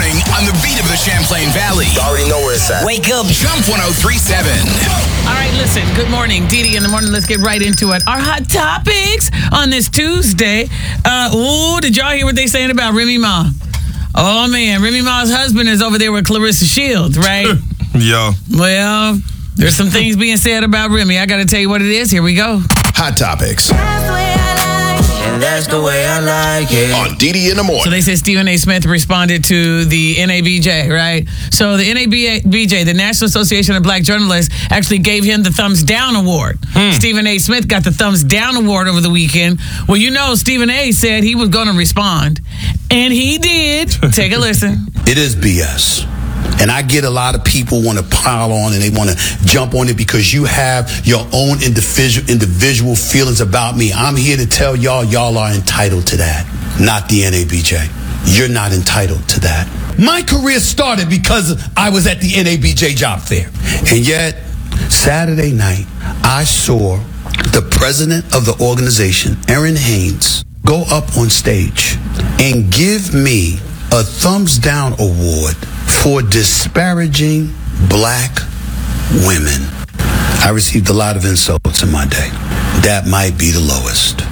morning on the beat of the Champlain Valley. You already know where it's at. Wake up. Jump 103.7. All right, listen. Good morning. Didi in the morning. Let's get right into it. Our hot topics on this Tuesday. Did y'all hear what they saying about Remy Ma? Oh, man. Remy Ma's husband is over there with Clarissa Shields, right? Yeah. Well, there's some things being said about Remy. I got to tell you what it is. Here we go. Hot topics. And that's the way I like it. On Didi in the morning. So they said Stephen A. Smith responded to the NABJ, right? So the NABJ, the National Association of Black Journalists, actually gave him the Thumbs Down Award. Stephen A. Smith got the Thumbs Down Award over the weekend. Well, you know, Stephen A. said he was going to respond. And he did. Take a listen. It is BS. And I get a lot of people want to pile on and they want to jump on it because you have your own individual feelings about me. I'm here to tell y'all are entitled to that, not the NABJ. You're not entitled to that. My career started because I was at the NABJ job fair. And yet, Saturday night, I saw the president of the organization, Erin Haynes, go up on stage and give me a thumbs down award for disparaging black women. I received a lot of insults in my day. That might be the lowest.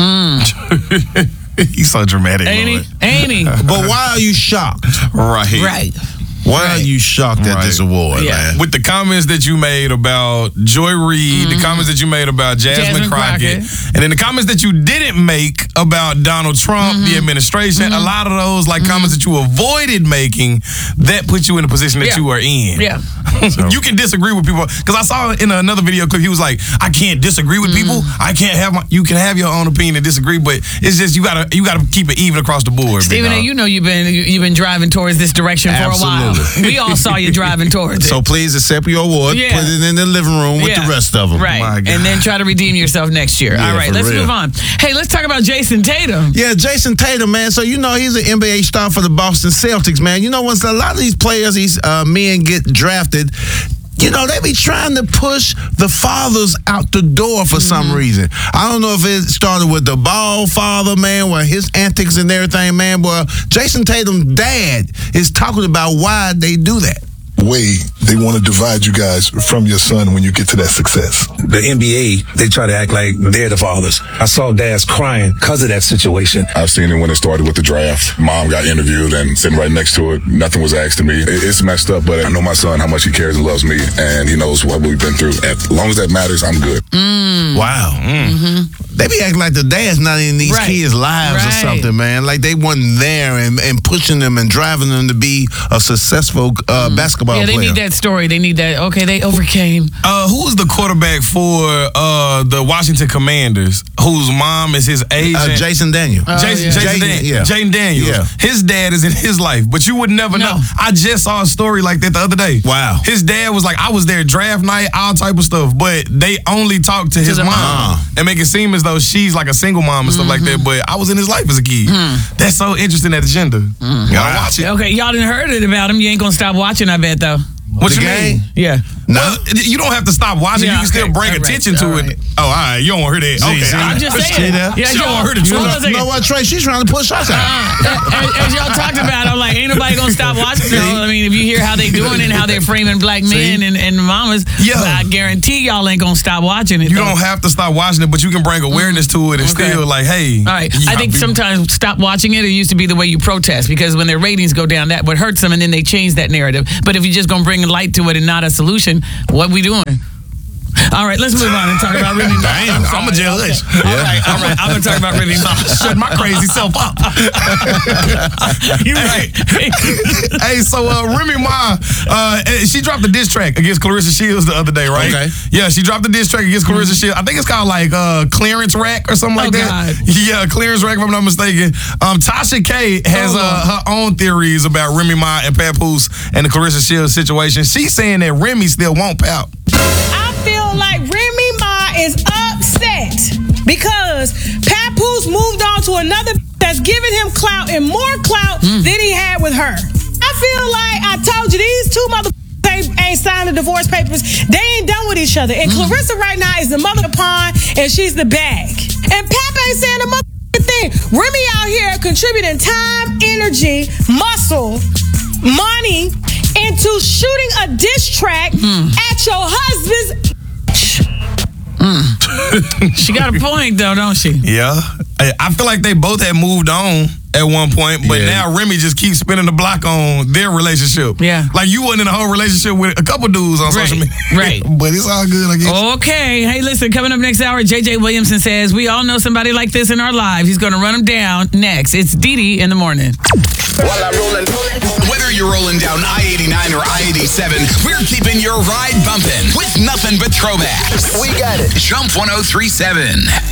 He's so dramatic. Ain't he? But why are you shocked? Right. Why are you shocked at this award, man? With the comments that you made about Joy Reid, the comments that you made about Jasmine Crockett, and then the comments that you didn't make about Donald Trump, the administration, a lot of those comments that you avoided making, that put you in the position that you are in. Yeah. You can disagree with people, because I saw in another video clip, he was like, I can't disagree with people. I can't have you can have your own opinion and disagree, but it's just you gotta keep it even across the board. Stephen A., you know you've been driving towards this direction for a while. We all saw you driving towards it. So please accept your award, put it in the living room with the rest of them. Right. And then try to redeem yourself next year. All right, let's move on. Hey, let's talk about Jason Tatum. Yeah, Jason Tatum, man. So, you know, he's an NBA star for the Boston Celtics, man. You know, once a lot of these players, these men get drafted, you know, they be trying to push the fathers out the door for some reason. I don't know if it started with the ball father, man, where his antics and everything, man. Well, Jason Tatum's dad is talking about why they do that. Way they want to divide you guys from your son when you get to that success. The NBA, they try to act like they're the fathers. I saw dads crying because of that situation. I've seen it when it started with the draft. Mom got interviewed and sitting right next to it. Nothing was asked of me. It's messed up, but I know my son, how much he cares and loves me, and he knows what we've been through. As long as that matters, I'm good. Wow. They be acting like the dad's not in these kids' lives or something, man. Like they wasn't there and pushing them and driving them to be a successful basketball player. Yeah, they need that story. They need that, okay, they overcame. Who was the quarterback for the Washington Commanders, whose mom is his agent? Jason Daniels. Jaden Daniels. Yeah. His dad is in his life, but you would never know. I just saw a story like that the other day. Wow. His dad was like, I was there draft night, all type of stuff, but they only talked to his mom and make it seem as though she's like a single mom and stuff like that, but I was in his life as a kid. That's so interesting, that agenda. Gotta watch it. Okay, y'all didn't heard it about him. You ain't gonna stop watching, I bet, though. What you mean? Yeah. No, you don't have to stop watching. You can still bring attention to it. Oh, all right. You don't want to hear that. Okay. I'm just saying. Yeah, you don't want to hear the truth. You know what, Trey? She's trying to push us out. As y'all talked about, I'm like, ain't nobody gonna stop watching. You know? I mean, if you hear how they doing and how they're framing black men and mamas, I guarantee y'all ain't gonna stop watching it. You don't have to stop watching it, but you can bring awareness to it and still like, hey. All right. I think sometimes stop watching it. It used to be the way you protest, because when their ratings go down, that would hurt them, and then they change that narrative. But if you're just gonna bring a light to it and not a solution, what we doing? All right, let's move on and talk about Remy Ma. Damn, I'm a judge. All right. I'm going to talk about Remy Ma. Shut my crazy self up. You're right. Hey, so Remy Ma, she dropped a diss track against Clarissa Shields the other day, right? Okay. Yeah, she dropped a diss track against Clarissa Shields. I think it's called like Clearance Rack or something like that. God. Yeah, Clearance Rack, if I'm not mistaken. Tasha K has her own theories about Remy Ma and Papoose and the Clarissa Shields situation. She's saying that Remy still won't pout. I feel like Remy Ma is upset because Papoose moved on to another that's giving him clout and more clout than he had with her. I feel like I told you, these two motherfuckers ain't signed the divorce papers. They ain't done with each other. And Clarissa right now is the mother of the pawn and she's the bag. And Pap ain't saying the motherfucking thing. Remy out here contributing time, energy, muscle money into shooting a diss track at your husband's. She got a point, though, don't she? Yeah. I feel like they both had moved on at one point, but now Remy just keeps spinning the block on their relationship. Yeah. Like you wasn't in a whole relationship with a couple dudes on social media. Right. But it's all good, I guess. Okay. Hey, listen, coming up next hour, JJ Williamson says, we all know somebody like this in our lives. He's going to run them down next. It's Didi in the morning. While I'm rolling. Whether you're rolling down I-89 or I-87, we're keeping your ride bumping with nothing but throwbacks. We got it. Jump 103.7.